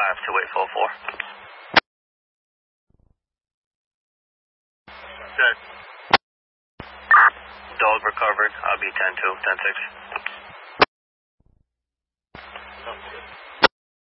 2844. Good. Dog recovered. I'll be 10-2, 10-6.